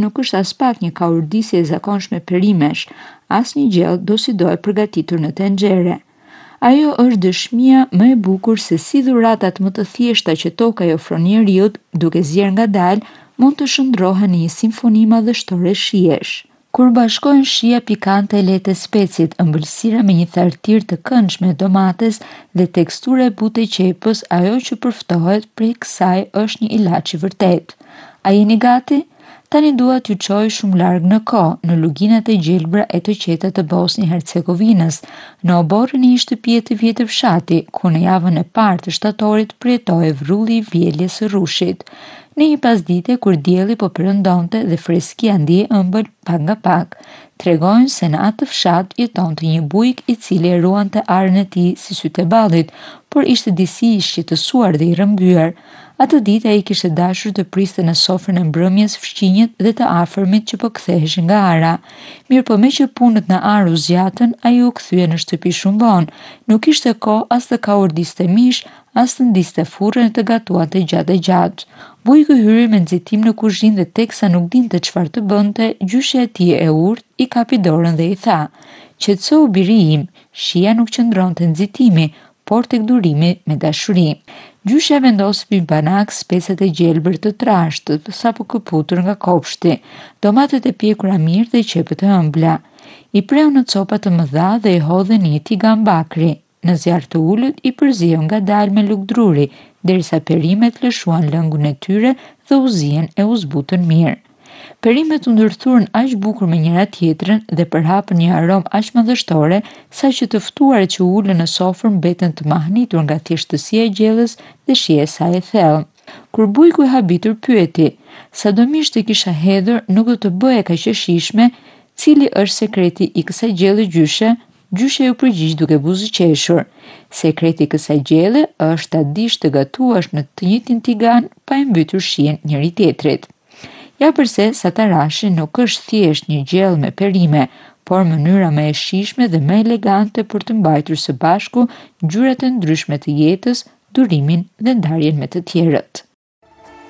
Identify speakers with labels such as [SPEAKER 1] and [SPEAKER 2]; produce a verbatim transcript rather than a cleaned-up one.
[SPEAKER 1] nuk është as pak një kaurdisje e zakonshme perimesh, as një gjellë do si do e përgatitur në tenxhere. Ajo është dëshmia më e bukur se si dhuratat më të thjeshta që toka i ofron njeriut, duke zjerë ngadalë, mund të shndrohen në një simfoni madhështore shijesh. Kur bashkohen shija pikante e lehtë e specit, ëmbëlsira me një thartir të këndshme e domates dhe tekstura e butë e qepës, ajo që përftohet prej kësaj është një ilaç i vërtet. A jeni gati? Tani dua t'ju çoj shumë larg në kohë, në luginat e gjelbra e të qeta të Bosni Hercegovinës, në oborrin e një shtëpie të vjetër fshati, ku në javën e parë të shtatorit përjetohej vrulli i vjeljes së rrushit. Në një pasdite kur dielli po perëndonte dhe freskia ndihej ëmbël pak nga pak, tregojnë se në atë fshat jetonte një bujk i cili e ruante arën e tij si sytë e ballit, por ishte disi i shqetësuar dhe i rrëmbyer. Atë ditë ai kishte dashur të priste në sofrën e mbrëmjes fëmijët dhe të afërmit që po ktheheshin nga ara. Mirë po me që punët në arë u zgjatën, ai u kthye në shtëpi shumë vonë. Nuk kishte kohë as të kaurdiste mish, as të ndiste furrën e të gatuante gjatë e gjatë. Bujku hyri me nxitim në kuzhinë dhe teksa nuk dinte çfarë të bënte, gjyshja e tij e urtë i kapi dorën dhe i tha: "Qetësou biri im, shija nuk qëndronte nxitimi, por tek durimi me dashuri." Gjyshja vendosi mbi banak specat e gjelbër të trashtë, sapo këputur nga kopshti, domatet e pjekura mirë dhe qepët e ëmbla. I preu në copa të mëdha dhe i hodhi në një tigan bakri. Në zjarr të ulët i përzieu ngadalë me lugdruri, derisa perimet lëshuan lëngun e tyre dhe u zien e u zbutën mirë. Perimet u ndërthurën aq bukur me njëra tjetrën dhe përhapën një aromë aq madhështore, saqë të ftuarit që u ulën në sofër mbeten të mahnitur nga thjeshtësia e gjellës dhe shija e saj e thellë. Kur bujku i habitur pyeti: "Sadomisht e kisha hedhur, nuk do të bëje kaq e shijshme, cili është sekreti i kësaj gjelle gjyshe?" Gjyshja ju përgjigj duke buzëqeshur: "Sekreti i kësaj gjelle është ta dish të gatuash në të njëjtin tigan pa e mbytur shijen njëri tjetrit." Ja përse satarashi nuk është thjesht një gjellë me perime, por mënyra më e shijshme dhe më elegante për të mbajtur së bashku ngjyrat e ndryshme të jetës, durimin dhe ndarjen me të tjerët.